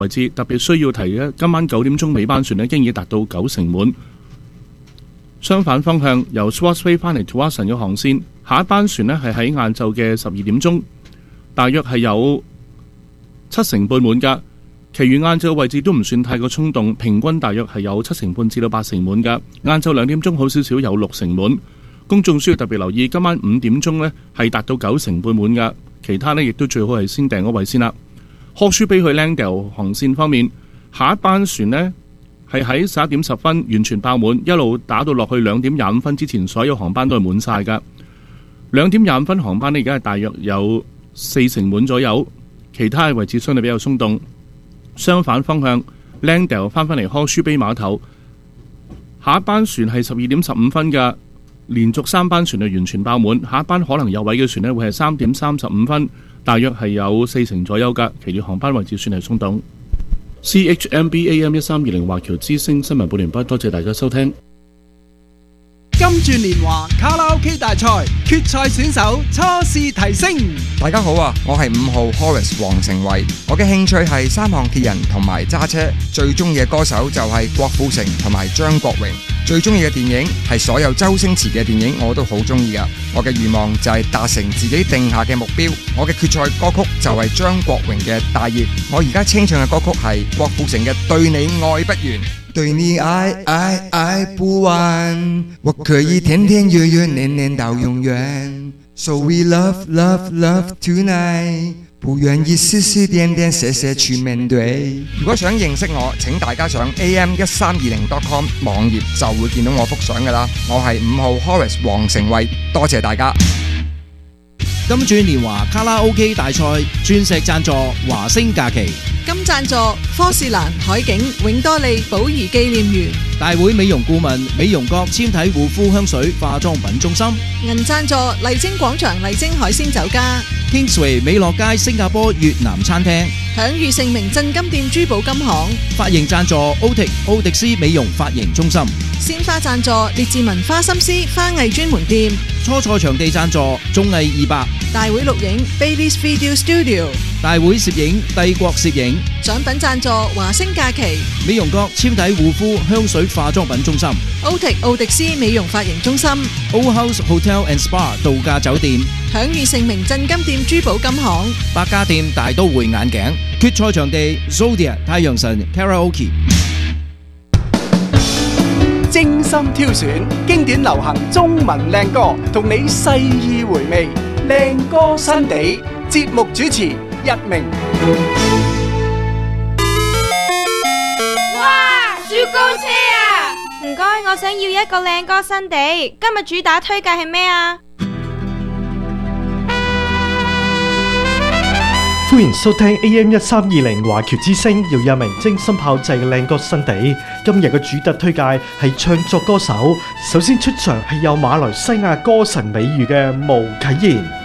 位置，特別需要提嘅今晚9點鐘尾班船呢，經已達到90%滿。相反方向，由 Swansea 翻嚟 Tuason 嘅航線，下一班船呢係喺晏晝嘅12點鐘，大約係有70%半滿㗎。其餘晏晝嘅位置都唔算太過衝動，平均大約係有70%半至到80%滿㗎。晏晝2點鐘好少少有60%滿。公眾需要特別留意，今晚5點鐘呢係達到90%半滿㗎。其他呢亦都最好係先訂嗰位先啦。Horseshoe Bay 去 Langdale 航線方面，下一班船呢係喺11點10分完全爆滿，一路打到落去2點25分之前，所有航班都係滿晒㗎。2點25分航班呢而家係大約有40%滿左右，其他嘅位置相對比較鬆動。相反方向 Langdale 翻返嚟 Horseshoe Bay 碼頭，下一班船係12點15分㗎，連續3班船係完全爆滿，下一班可能有位嘅船呢會係3點35分。大約係有40%左右㗎，其餘航班位置算係鬆動。CHMB AM 1320華僑之聲新聞報完畢，多謝大家收聽。 金鑽年華卡拉 OK 大賽決賽選手初試提升。 大家好啊，我係5號 Horace 黃成慧，我嘅興趣係3項鐵人同埋揸車，最中意嘅歌手就係郭富城同埋張國榮，最中意嘅電影係所有周星馳嘅電影，我都好中意噶。我嘅願望就係達成自己定下嘅目標，我嘅決賽歌曲就係張國榮嘅大熱，我而家清唱嘅歌曲係郭富城嘅對你愛不完。對你愛不完，我可以天天月月年年到永遠。So we love tonight， 不願意絲絲點點寫寫去面對。如果想認識我，請大家上 am1320.com 網頁就會見到我幅相噶啦。我係5號 Horace 黃成慧，多謝大家。 金鑽年華卡拉 OK 大賽鑽石贊助華星假期， 金贊助科士蘭海景永多利寶儀紀念園， 大會美容顧問美容閣纖體護膚香水化妝品中心， 銀贊助麗晶廣場麗晶海鮮酒家， Kingsway 美樂街新加坡越南餐廳， 享譽盛名鎮金店珠寶金行， 髮型贊助奧迪斯美容髮型中心， 鮮花贊助列治文花心思花藝專門店， 初賽場地贊助綜藝200， 大會錄影 Bailey's Video Studio， 大會攝影帝國攝影， 獎品贊助華星假期， 美容閣纖體護膚香水化妝品中心， 奧迪斯美容髮型中心， Old House Hotel and Spa 度假酒店， 享譽盛名鎮金店珠寶金行， 百家店大都會眼鏡，決賽場地 Zodiac 太陽神 Karaoke。 精心挑選經典流行中文靚歌，同你細意回味靚歌新地。節目主持一鳴。 哇！雪糕車啊！唔該，我想要一個靚歌新地。今日主打推介係咩啊？ 歡迎收聽 AM1320華僑之聲姚一鳴精心炮製嘅靚歌新地。今日嘅主特推介係唱作歌手，首先出場係有馬來西亞歌神美譽嘅毛啟賢。